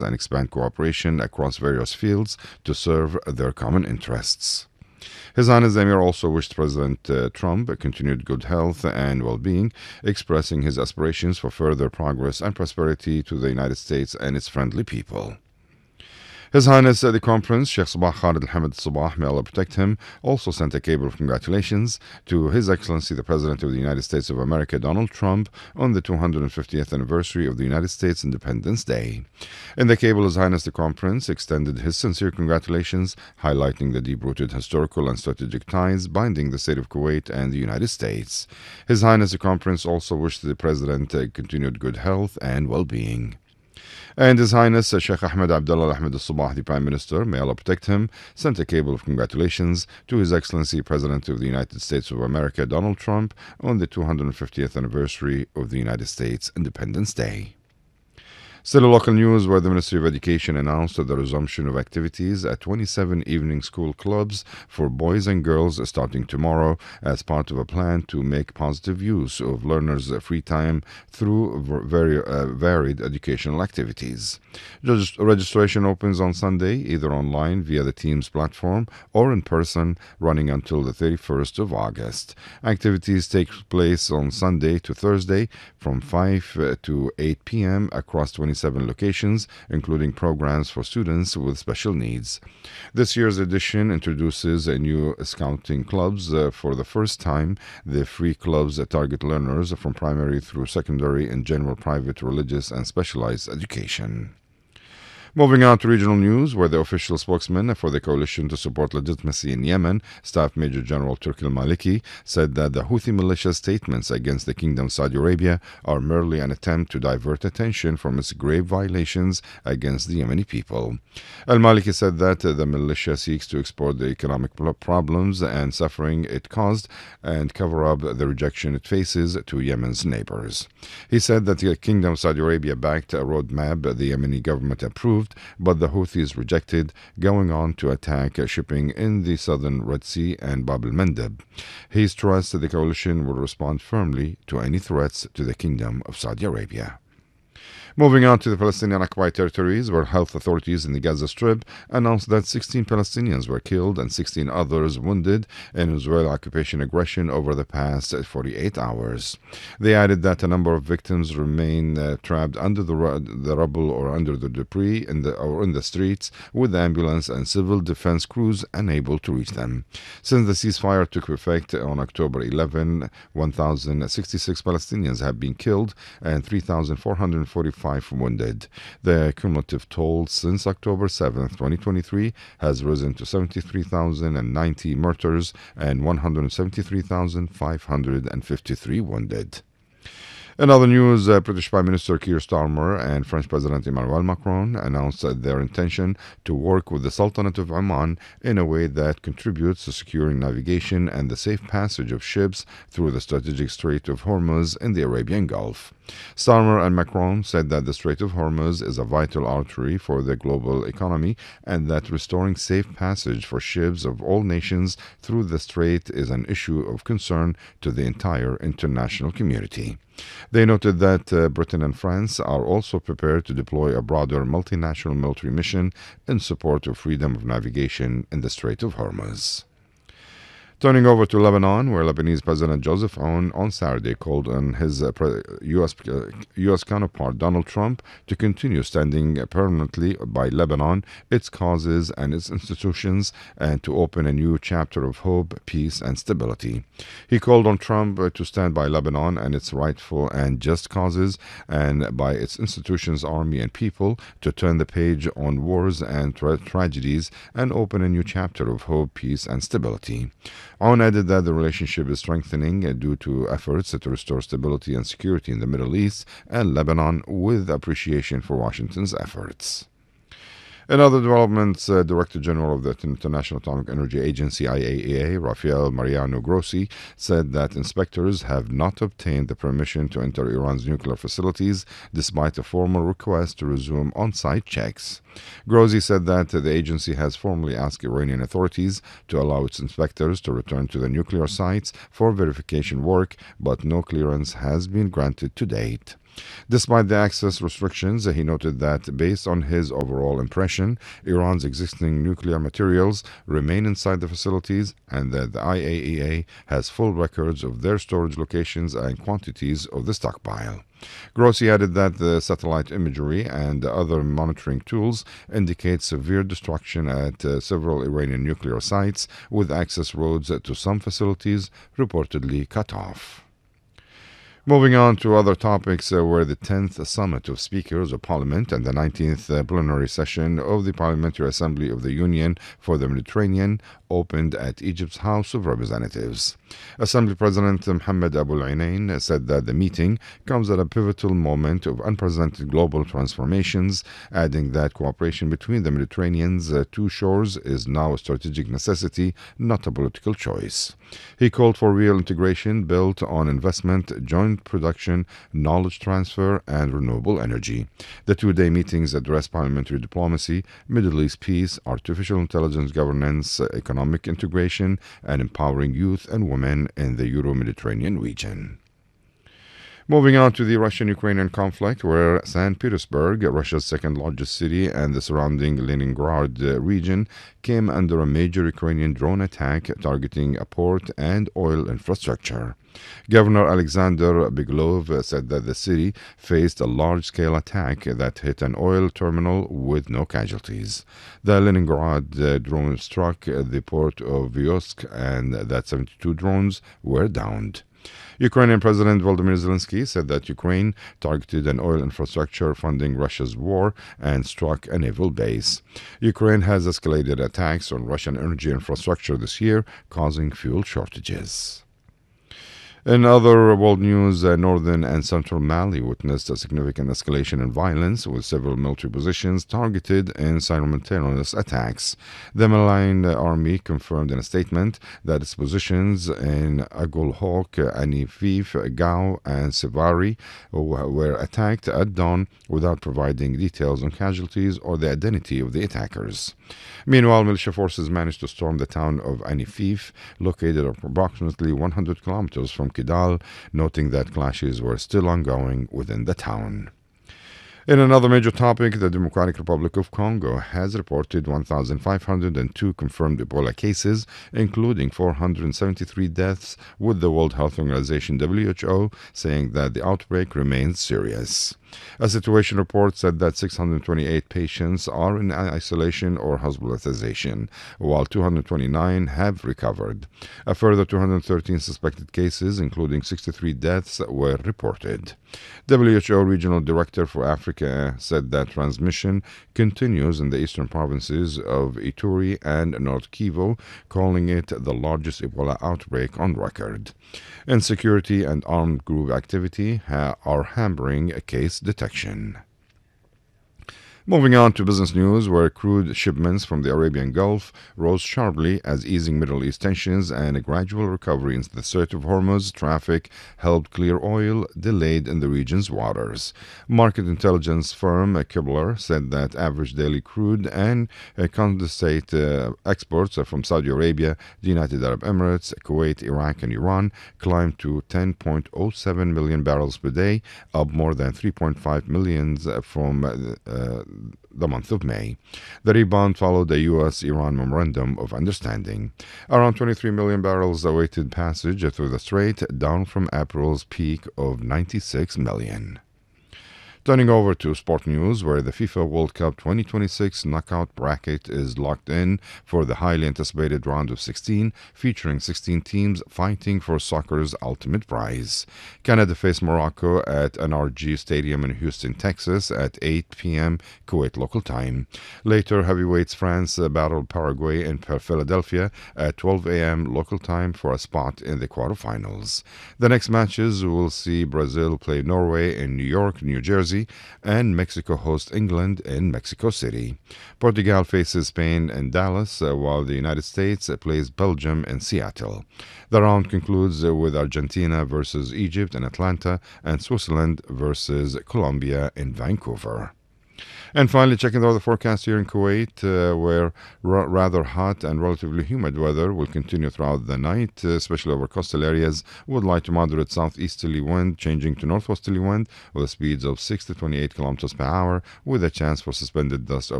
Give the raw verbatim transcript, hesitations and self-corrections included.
and expand cooperation across various fields to serve their common interests. His Highness the Emir also wished President uh, Trump continued good health and well-being, expressing his aspirations for further progress and prosperity to the United States and its friendly people. His Highness at the conference, Sheikh Sabah Khalid Al-Hamid Sabah, may Allah protect him, also sent a cable of congratulations to His Excellency the President of the United States of America, Donald Trump, on the two hundred fiftieth anniversary of the United States Independence Day. In the cable, His Highness the conference extended his sincere congratulations, highlighting the deep-rooted historical and strategic ties binding the state of Kuwait and the United States. His Highness the conference also wished the President uh, continued good health and well-being. And His Highness uh, Sheikh Ahmed Abdullah Ahmed Al-Sabah, the Prime Minister, may Allah protect him, sent a cable of congratulations to His Excellency President of the United States of America, Donald Trump, on the two hundred fiftieth anniversary of the United States Independence Day. Still local news, where the Ministry of Education announced the resumption of activities at twenty-seven evening school clubs for boys and girls starting tomorrow as part of a plan to make positive use of learners' free time through very uh, varied educational activities. Just registration opens on Sunday, either online via the Teams platform or in person, running until the thirty-first of August. Activities take place on Sunday to Thursday from five to eight p.m. across twenty-seven locations, including programs for students with special needs. This year's edition introduces a new scouting clubs. Uh, for the first time, the free clubs target learners from primary through secondary in general, private, religious, and specialized education. Moving on to regional news, where the official spokesman for the coalition to support legitimacy in Yemen, Staff Major General Turki al-Maliki, said that the Houthi militia's statements against the Kingdom of Saudi Arabia are merely an attempt to divert attention from its grave violations against the Yemeni people. Al-Maliki said that the militia seeks to exploit the economic problems and suffering it caused and cover up the rejection it faces to Yemen's neighbors. He said that the Kingdom of Saudi Arabia backed a roadmap the Yemeni government approved, but the Houthis rejected, going on to attack shipping in the southern Red Sea and Bab el-Mandeb. He stressed that the coalition will respond firmly to any threats to the Kingdom of Saudi Arabia. Moving on to the Palestinian occupied territories, where health authorities in the Gaza Strip announced that sixteen Palestinians were killed and sixteen others wounded in Israeli occupation aggression over the past forty-eight hours. They added that a number of victims remain uh, trapped under the, ru- the rubble or under the debris in the, or in the streets, with ambulance and civil defense crews unable to reach them. Since the ceasefire took effect on October eleventh, one thousand sixty-six Palestinians have been killed and three thousand four hundred forty-five wounded. The cumulative toll since October seventh, twenty twenty-three has risen to seventy-three thousand ninety murders and one hundred seventy-three thousand five hundred fifty-three wounded. In other news, uh, British Prime Minister Keir Starmer and French President Emmanuel Macron announced uh, their intention to work with the Sultanate of Oman in a way that contributes to securing navigation and the safe passage of ships through the strategic Strait of Hormuz in the Arabian Gulf. Starmer and Macron said that the Strait of Hormuz is a vital artery for the global economy and that restoring safe passage for ships of all nations through the strait is an issue of concern to the entire international community. They noted that uh, Britain and France are also prepared to deploy a broader multinational military mission in support of freedom of navigation in the Strait of Hormuz. Turning over to Lebanon, where Lebanese President Joseph Aoun on Saturday called on his uh, U S Uh, U S counterpart Donald Trump to continue standing permanently by Lebanon, its causes and its institutions, and to open a new chapter of hope, peace, and stability. He called on Trump uh, to stand by Lebanon and its rightful and just causes, and by its institutions, army, and people, to turn the page on wars and tra- tragedies and open a new chapter of hope, peace, and stability. Aoun added that the relationship is strengthening uh, due to efforts to restore stability and security in the Middle East and Lebanon, with appreciation for Washington's efforts. In other developments, uh, Director General of the International Atomic Energy Agency, I A E A, Rafael Mariano Grossi, said that inspectors have not obtained the permission to enter Iran's nuclear facilities, despite a formal request to resume on-site checks. Grossi said that the agency has formally asked Iranian authorities to allow its inspectors to return to the nuclear sites for verification work, but no clearance has been granted to date. Despite the access restrictions, he noted that based on his overall impression, Iran's existing nuclear materials remain inside the facilities and that the I A E A has full records of their storage locations and quantities of the stockpile. Grossi added that the satellite imagery and other monitoring tools indicate severe destruction at uh, several Iranian nuclear sites, with access roads to some facilities reportedly cut off. Moving on to other topics, uh, where the tenth Summit of Speakers of Parliament and the nineteenth uh, plenary session of the Parliamentary Assembly of the Union for the Mediterranean opened at Egypt's House of Representatives. Assembly President Mohammed Abu Al-Einain said that the meeting comes at a pivotal moment of unprecedented global transformations, adding that cooperation between the Mediterranean's uh, two shores is now a strategic necessity, not a political choice. He called for real integration built on investment, joint production, knowledge transfer, and renewable energy. The two-day meetings address parliamentary diplomacy, Middle East peace, artificial intelligence governance, economic integration, and empowering youth and women in the Euro-Mediterranean region. Moving on to the Russian-Ukrainian conflict, where Saint Petersburg, Russia's second-largest city, and the surrounding Leningrad uh, region came under a major Ukrainian drone attack targeting a port and oil infrastructure. Governor Alexander Biglov said that the city faced a large-scale attack that hit an oil terminal with no casualties. The Leningrad uh, drone struck the port of Vyosk, and that seventy-two drones were downed. Ukrainian President Volodymyr Zelensky said that Ukraine targeted an oil infrastructure funding Russia's war and struck a naval base. Ukraine has escalated attacks on Russian energy infrastructure this year, causing fuel shortages. In other world news, uh, northern and central Mali witnessed a significant escalation in violence, with several military positions targeted in simultaneous attacks. The Malian army confirmed in a statement that its positions in Agulhok, Anifif, Gao, and Sivari were attacked at dawn without providing details on casualties or the identity of the attackers. Meanwhile, militia forces managed to storm the town of Anifif, located approximately one hundred kilometers from Kidal, noting that clashes were still ongoing within the town. In another major topic, the Democratic Republic of Congo has reported one thousand five hundred two confirmed Ebola cases, including four hundred seventy-three deaths, with the World Health Organization W H O saying that the outbreak remains serious. A situation report said that six hundred twenty-eight patients are in isolation or hospitalization, while two hundred twenty-nine have recovered. A further two hundred thirteen suspected cases, including sixty-three deaths, were reported. W H O Regional Director for Africa said that transmission continues in the eastern provinces of Ituri and North Kivu, calling it the largest Ebola outbreak on record. Insecurity and armed group activity ha- are hampering case detection. Moving on to business news, where crude shipments from the Arabian Gulf rose sharply as easing Middle East tensions and a gradual recovery in the Strait of Hormuz traffic helped clear oil delayed in the region's waters. Market intelligence firm Kibler said that average daily crude and uh, condensate uh, exports from Saudi Arabia, the United Arab Emirates, Kuwait, Iraq, and Iran climbed to ten point oh seven million barrels per day, up more than three point five million from uh, the month of May. The rebound followed a U S Iran memorandum of understanding. Around twenty-three million barrels awaited passage through the strait, down from April's peak of ninety-six million. Turning over to sport news, where the FIFA World Cup twenty twenty-six knockout bracket is locked in for the highly anticipated round of sixteen, featuring sixteen teams fighting for soccer's ultimate prize. Canada face Morocco at N R G Stadium in Houston, Texas at eight p.m. Kuwait local time. Later, heavyweights France battled Paraguay in Philadelphia at twelve a.m. local time for a spot in the quarterfinals. The next matches will see Brazil play Norway in New York, New Jersey, and Mexico host England in Mexico City. Portugal faces Spain in Dallas, uh, while the United States uh, plays Belgium in Seattle. The round concludes uh, with Argentina versus Egypt in Atlanta and Switzerland versus Colombia in Vancouver. And finally, checking the weather forecast here in Kuwait, uh, where ra- rather hot and relatively humid weather will continue throughout the night, uh, especially over coastal areas, with light to moderate southeasterly wind changing to northwesterly wind with speeds of six to twenty-eight kilometers per hour, with a chance for suspended dust over